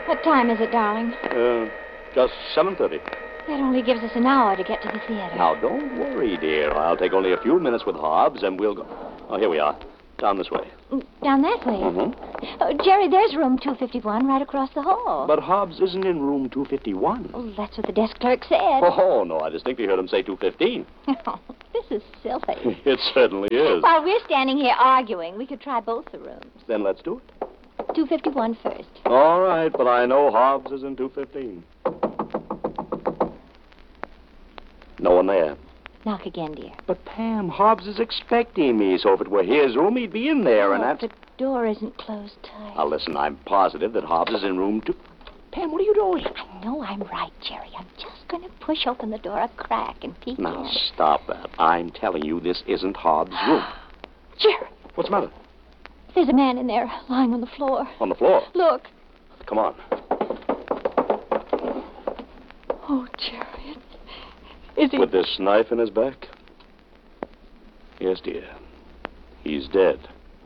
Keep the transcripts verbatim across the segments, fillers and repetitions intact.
What time is it, darling? Uh, just seven thirty. That only gives us an hour to get to the theater. Now, don't worry, dear. I'll take only a few minutes with Hobbs, and we'll go... Oh, here we are. Down this way. Down that way? Mm-hmm. Oh, Jerry, there's room two fifty-one right across the hall. But Hobbs isn't in room two fifty-one. Oh, that's what the desk clerk said. Oh, no, I distinctly heard him say two fifteen. Oh, this is silly. It certainly is. While we're standing here arguing, we could try both the rooms. Then let's do it. two fifty-one first. All right, but I know Hobbs is in two fifteen. No one there. Knock again, dear. But, Pam, Hobbs is expecting me, so if it were his room, he'd be in there, oh, and that's... the door isn't closed tight. Now, listen, I'm positive that Hobbs is in room two... Pam, what are you doing? I know I'm right, Jerry. I'm just going to push open the door a crack and peek Now, in. stop that. I'm telling you, this isn't Hobbs' room. Jerry, What's the matter? there's a man in there lying on the floor. On the floor. Look. Come on. Oh, Jerry. Is he... With this knife in his back? Yes, dear. He's dead.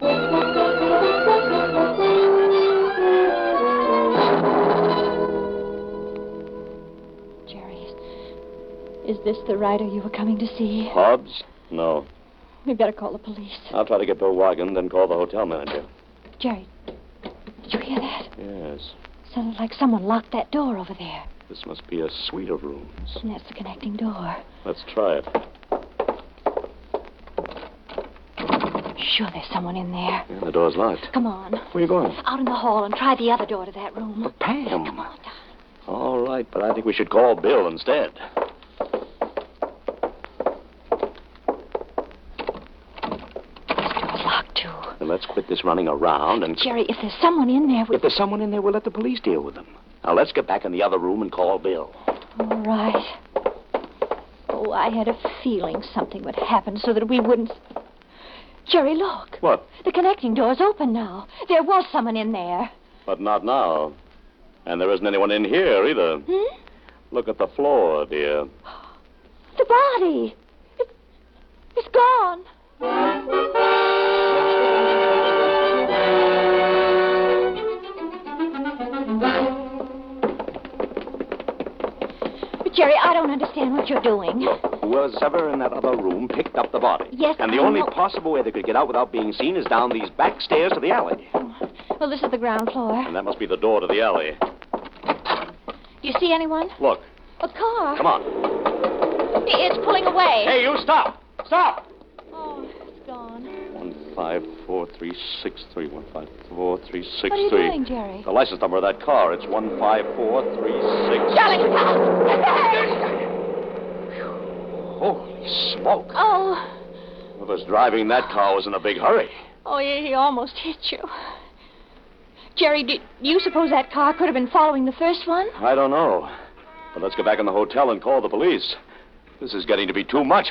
Jerry, is this the writer you were coming to see? Hobbs? No. We better call the police. I'll try to get Bill Wagon, then call the hotel manager. Jerry, did you hear that? Yes. Sounded like someone locked that door over there. This must be a suite of rooms. And that's the connecting door. Let's try it. Sure, there's someone in there. Yeah, the door's locked. Come on. Where are you going? Out in the hall and try the other door to that room. But, Pam. Come on, darling. All right, but I think we should call Bill instead. It's locked, too. Then let's quit this running around and... Jerry, if there's someone in there... We... If there's someone in there, we'll let the police deal with them. Now, let's get back in the other room and call Bill. All right. Oh, I had a feeling something would happen so that we wouldn't... Jerry, look. What? The connecting door's open now. There was someone in there. But not now. And there isn't anyone in here, either. Hmm? Look at the floor, dear. The body. It, it's gone. Jerry, I don't understand what you're doing. Look, whoever in that other room picked up the body. Yes, And the I only know. possible way they could get out without being seen is down these back stairs to the alley. Well, this is the ground floor. And that must be the door to the alley. Do you see anyone? Look, A car. come on. It's pulling away. Hey, you stop! Stop! Oh, it's gone. One five four three six three. One five four three six three. What are you doing, Jerry? The license number of that car. It's one five four three six. Darling, stop! Holy smoke! Oh, Whoever's driving that car was in a big hurry. oh, he, he almost hit you. Jerry, do you suppose that car could have been following the first one? I don't know. But let's go back in the hotel and call the police. This is getting to be too much